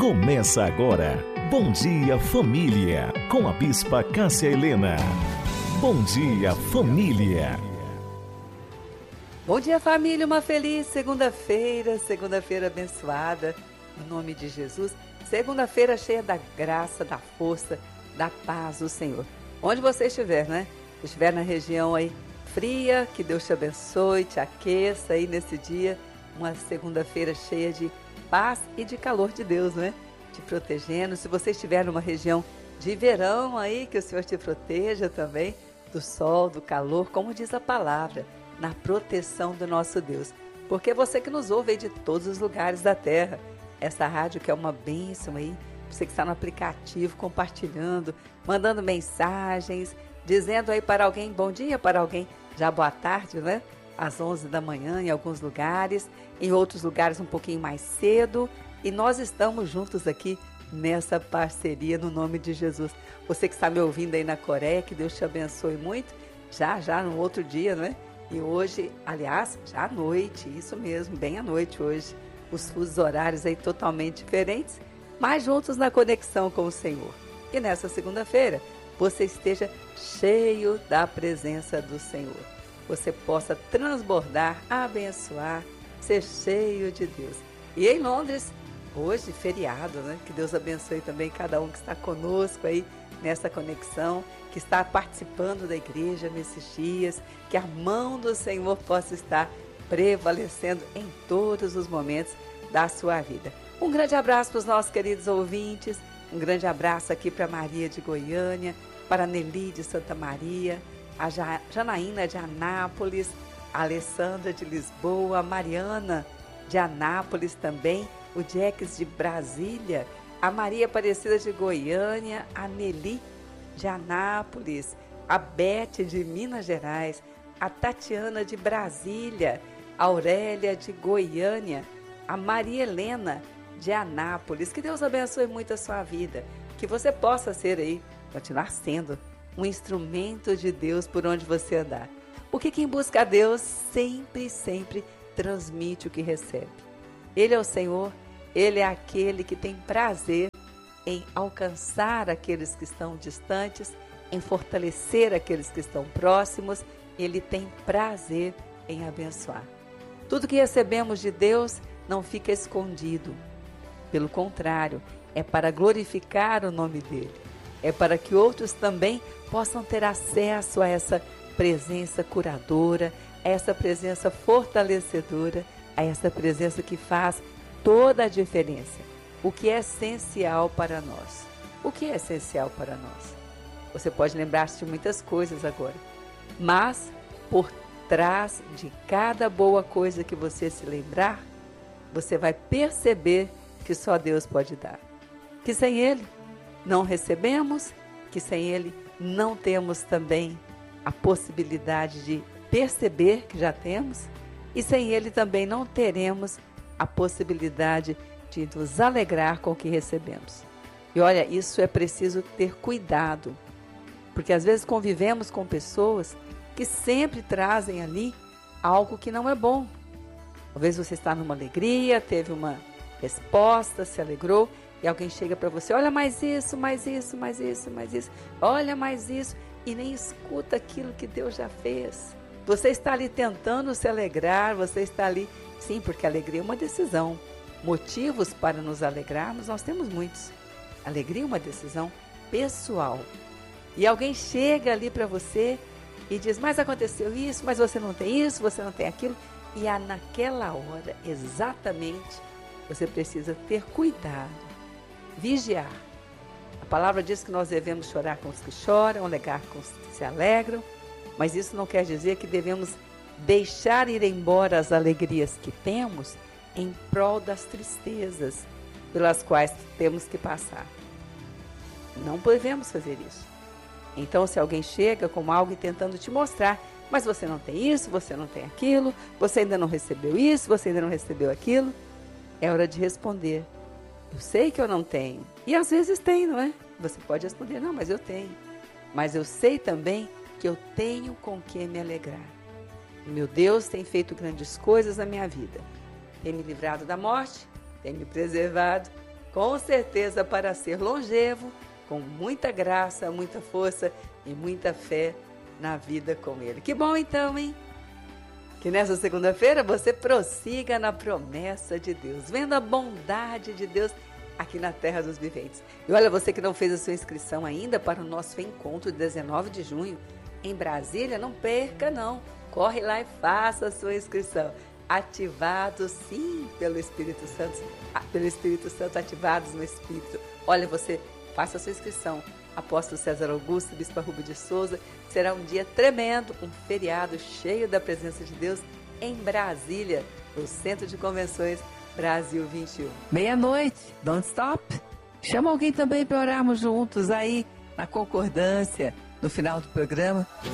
Começa agora. Bom Dia Família, com a Bispa Cássia Helena. Bom Dia Família. Bom dia, família, uma feliz segunda-feira abençoada, no nome de Jesus. Segunda-feira cheia da graça, da força, da paz do Senhor. Onde você estiver, né? Se estiver na região aí fria, que Deus te abençoe, te aqueça aí nesse dia. Uma segunda-feira cheia de paz e de calor de Deus, né? Te protegendo. Se você estiver numa região de verão aí, que o Senhor te proteja também do sol, do calor, como diz a palavra, na proteção do nosso Deus. Porque você que nos ouve aí de todos os lugares da terra, essa rádio que é uma bênção aí, você que está no aplicativo, compartilhando, mandando mensagens, dizendo aí para alguém bom dia, para alguém já boa tarde, né? Às 11 da manhã em alguns lugares, em outros lugares um pouquinho mais cedo. E nós estamos juntos aqui nessa parceria no nome de Jesus. Você que está me ouvindo aí na Coreia, que Deus te abençoe muito. Já no outro dia, né? E hoje, aliás, já à noite, isso mesmo, bem à noite hoje. Os fusos horários aí totalmente diferentes, mas juntos na conexão com o Senhor. E nessa segunda-feira, você esteja cheio da presença do Senhor. Você possa transbordar, abençoar, ser cheio de Deus. E em Londres, hoje, feriado, né? Que Deus abençoe também cada um que está conosco aí nessa conexão, que está participando da igreja nesses dias, que a mão do Senhor possa estar prevalecendo em todos os momentos da sua vida. Um grande abraço para os nossos queridos ouvintes, um grande abraço aqui para Maria de Goiânia, para a Nelly de Santa Maria, a Janaína de Anápolis, a Alessandra de Lisboa, a Mariana de Anápolis também, o Jex de Brasília, a Maria Aparecida de Goiânia, a Nelly de Anápolis, a Bete de Minas Gerais, a Tatiana de Brasília, a Aurélia de Goiânia, a Maria Helena de Anápolis. Que Deus abençoe muito a sua vida, que você possa ser aí, continuar sendo um instrumento de Deus por onde você andar. Porque quem busca a Deus sempre transmite o que recebe. Ele é o Senhor, Ele é aquele que tem prazer em alcançar aqueles que estão distantes, em fortalecer aqueles que estão próximos. Ele tem prazer em abençoar. Tudo que recebemos de Deus não fica escondido. Pelo contrário, é para glorificar o nome dEle. É para que outros também possam ter acesso a essa presença curadora, a essa presença fortalecedora, a essa presença que faz toda a diferença. O que é essencial para nós? O que é essencial para nós? Você pode lembrar-se de muitas coisas agora, mas por trás de cada boa coisa que você se lembrar, você vai perceber que só Deus pode dar. Que sem Ele não recebemos, que sem Ele não temos também a possibilidade de perceber que já temos, e sem Ele também não teremos a possibilidade de nos alegrar com o que recebemos. E olha, isso é preciso ter cuidado, porque às vezes convivemos com pessoas que sempre trazem ali algo que não é bom. Talvez você está numa alegria, teve uma resposta, se alegrou, e alguém chega para você, olha mais isso, olha mais isso, e nem escuta aquilo que Deus já fez. Você está ali tentando se alegrar, você está ali, sim, porque a alegria é uma decisão. Motivos para nos alegrarmos, nós temos muitos. Alegria é uma decisão pessoal. E alguém chega ali para você e diz, mas aconteceu isso, mas você não tem isso, você não tem aquilo. E naquela hora, exatamente, você precisa ter cuidado, vigiar. A palavra diz que nós devemos chorar com os que choram, alegrar com os que se alegram, mas isso não quer dizer que devemos deixar ir embora as alegrias que temos em prol das tristezas pelas quais temos que passar. Não devemos fazer isso. Então, se alguém chega com algo e tentando te mostrar, mas você não tem isso, você não tem aquilo, você ainda não recebeu isso, você ainda não recebeu aquilo, é hora de responder. Eu sei que eu não tenho. E às vezes tem, não é? Você pode responder, não, mas eu tenho. Mas eu sei também que eu tenho com que me alegrar. Meu Deus tem feito grandes coisas na minha vida. Tem me livrado da morte, tem me preservado, com certeza para ser longevo, com muita graça, muita força e muita fé na vida com Ele. Que bom então, hein? Que nessa segunda-feira você prossiga na promessa de Deus, vendo a bondade de Deus aqui na Terra dos Viventes. E olha, você que não fez a sua inscrição ainda para o nosso encontro de 19 de junho em Brasília, não perca não. Corre lá e faça a sua inscrição. Ativados sim pelo Espírito Santo, ativados no Espírito. Olha, você faça a sua inscrição. Apóstolo César Augusto, Bispo Rubio de Souza, será um dia tremendo, um feriado cheio da presença de Deus em Brasília, no Centro de Convenções Brasil 21. Meia-noite, don't stop. Chama alguém também para orarmos juntos aí na concordância no final do programa.